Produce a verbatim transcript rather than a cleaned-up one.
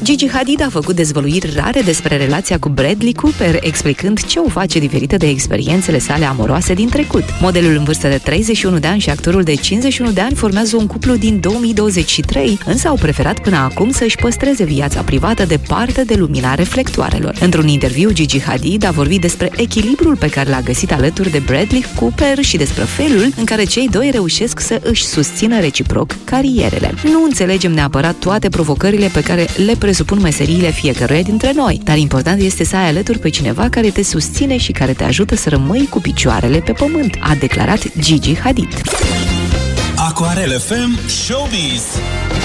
Gigi Hadid a făcut dezvăluiri rare despre relația cu Bradley Cooper, explicând ce o face diferită de experiențele sale amoroase din trecut. Modelul în vârstă de treizeci și unu de ani și actorul de cincizeci și unu de ani formează un cuplu din două mii douăzeci și trei, însă au preferat până acum să-și păstreze viața privată departe de lumina reflectoarelor. Într-un interviu, Gigi Hadid a vorbit despre echilibrul pe care l-a găsit alături de Bradley Cooper și despre felul în care cei doi reușesc să își susțină reciproc carierele. Nu înțelegem neapărat toate provocările pe care le presupun meseriile fiecăruia dintre noi, dar important este să ai alături pe cineva care te susține și care te ajută să rămâi cu picioarele pe pământ, a declarat Gigi Hadid. Aquarel F M Showbiz.